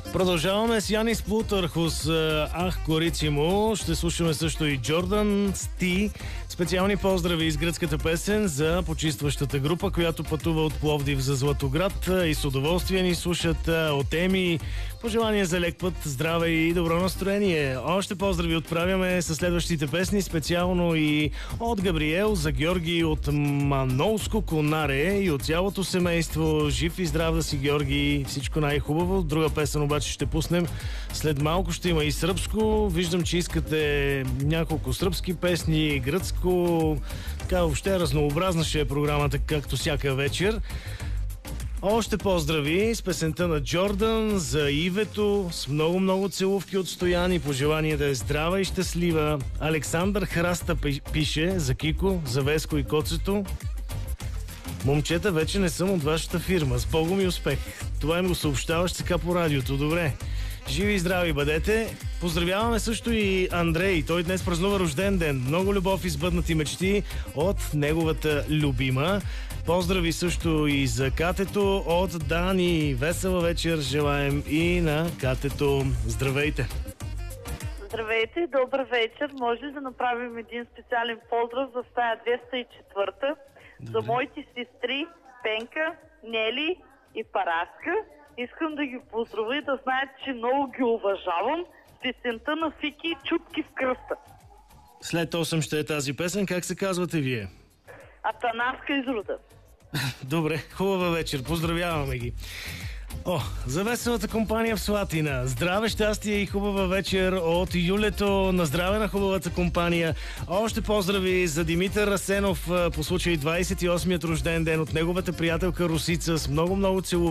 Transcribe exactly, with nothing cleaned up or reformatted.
Продължаваме с Янис Плутърхус, Ах Корицимо. Ще слушаме също и Джордан Сти. Специални поздрави из гръцката песен за почистващата група, която пътува от Пловдив за Златоград и с удоволствие ни слушат от Еми. Пожелания за лек път, здраве и добро настроение. Още поздрави отправяме със следващите песни, специално и от Габриел за Георги от Манолско Конаре и от цялото семейство. Жив и здрав да си, Георги. Всичко най-хубаво. Друга песен обаче ще пуснем. След малко ще има и сръбско. Виждам, че искате няколко сръбски песни, гръцко. Така въобще разнообразна ще е програмата, както всяка вечер. Още поздрави с песента на Джордан за Ивето, с много-много целувки от Стоян, пожелание да е здрава и щастлива. Александър Храста пише за Кико, за Веско и Коцето. Момчета, вече не съм от вашата фирма. С Богом и успех. Това им го съобщаваш така по радиото. Добре. Живи и здрави бъдете. Поздравяваме също и Андрей. Той днес празнува рожден ден. Много любов и сбъднати мечти от неговата любима. Поздрави също и за Катето от Дани. Весела вечер желаем и на Катето. Здравейте! Здравейте, добър вечер. Може да направим един специален поздрав за стая двеста и четвърта. За моите сестри Пенка, Нели и Параска. Искам да ги поздравя и да знаят, че много ги уважавам. С песента на Фики "Чупки в кръста". След осем ще е тази песен. Как се казвате вие? Атанаска Изруда. Добре, хубава вечер. Поздравяваме ги. О, за веселата компания в Слатина. Здраве, щастие и хубава вечер от Юлето. На здраве на хубавата компания. Още поздрави за Димитър Асенов по случай двадесет и осмият рожден ден от неговата приятелка Русица с много-много целувки.